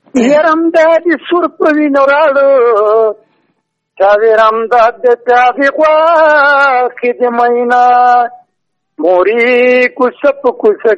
يرم داد سور په وینو راړو چاویرم داد د چاوی غوا کې د مینا موري کوڅه په کوڅه